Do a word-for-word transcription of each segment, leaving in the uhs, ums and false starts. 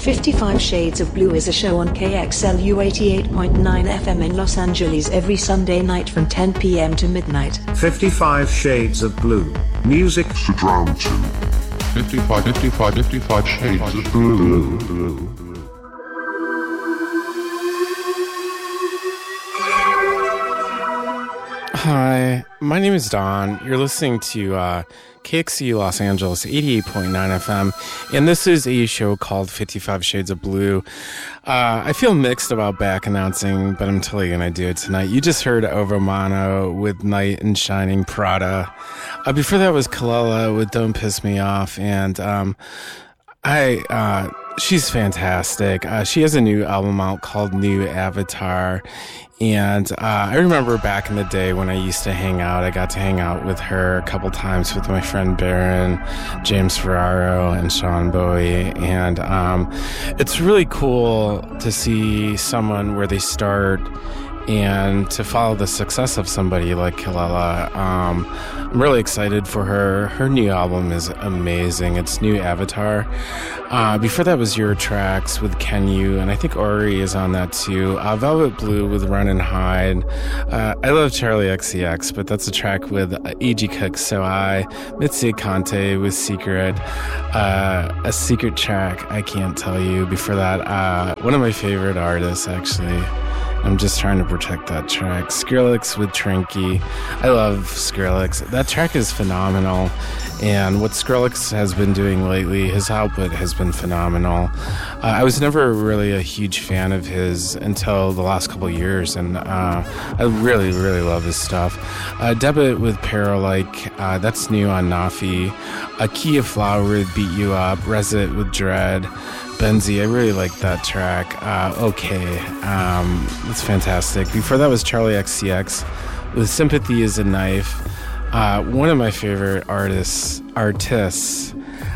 fifty-five Shades of Blue is a show on K X L U eighty-eight point nine F M in Los Angeles every Sunday night from ten p.m. to midnight. fifty-five Shades of Blue. Music surround you. fifty-five, fifty-five, fifty-five Shades of Blue. Blue. Hi, my name is Don. You're listening to uh, K X C Los Angeles eighty-eight point nine F M, and this is a show called fifty-five Shades of Blue. Uh, I feel mixed about back announcing, but I'm totally going to do it tonight. You just heard Ovamano with Knight in Shining Prada. Uh, before that was Kelela with Don't Piss Me Off, and um, I... Uh, she's fantastic. Uh, she has a new album out called New Avatar. And uh, I remember back in the day when I used to hang out, I got to hang out with her a couple times with my friend Baron, James Ferraro, and Sean Bowie. And um, it's really cool to see someone where they start and to follow the success of somebody like Kelela. Um, I'm really excited for her. Her new album is amazing. It's New Avatar. Uh, before that was Your Tracks with Ken Yu, and I think Ori is on that too. Uh, Velvet Blue with Run and Hide. Uh, I love Charlie X C X, but that's a track with uh, E G Cook, So I. Mitzi Conte with Secret. Uh, a secret track I can't tell you. Before that, uh, one of my favorite artists, actually. I'm just trying to protect that track. Skrillex with Trinky. I love Skrillex. That track is phenomenal. And what Skrillex has been doing lately, his output has been phenomenal. Uh, I was never really a huge fan of his until the last couple of years, and uh, I really, really love his stuff. Uh, Debit with Paralike, uh, that's new on Nafi. Akia Flower with Beat You Up. Resit with Dread. Benzi, I really like that track. Uh, okay, um, it's fantastic. Before that was Charlie X C X with Sympathy is a Knife. Uh, one of my favorite artists, artists,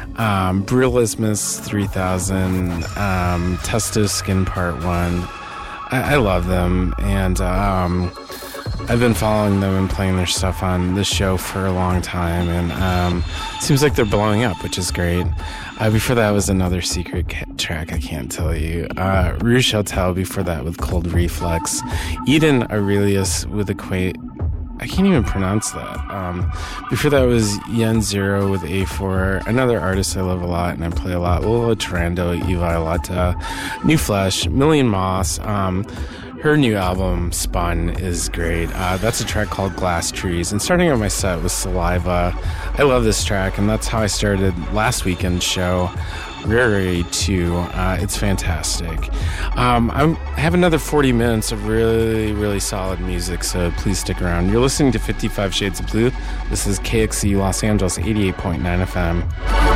um, Brillismus three thousand, um, Testo Skin Part one. I, I love them, and um, I've been following them and playing their stuff on this show for a long time, and um, it seems like they're blowing up, which is great. Uh, before that was another secret ca- track I can't tell you. Uh, Rouge Hotel before that with Cold Reflex. Eden Aurelius with Equate. I can't even pronounce that. Um, before that was Yen Zero with A four. Another artist I love a lot and I play a lot. Lola Tarando, Evioletta. New Flesh, Million Moss. Um, her new album, Spun, is great. Uh, that's a track called Glass Trees. And starting on my set was Saliva. I love this track, and that's how I started last weekend's show, Rare two. Uh, it's fantastic. Um, I'm, I have another forty minutes of really, really solid music, so please stick around. You're listening to fifty-five Shades of Blue. This is K X C Los Angeles eighty-eight point nine F M.